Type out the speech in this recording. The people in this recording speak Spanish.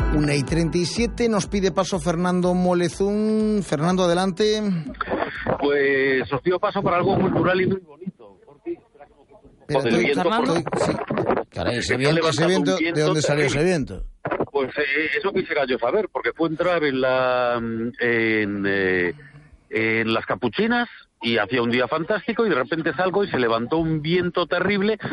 1:37, nos pide paso Fernando Molezún. Fernando, adelante. Pues os pido paso para algo cultural y muy bonito. Caray, ese viento, ¿de dónde salió ese viento? Pues eso quisiera yo saber, porque fue entrar en las Capuchinas y hacía un día fantástico y de repente salgo y se levantó un viento terrible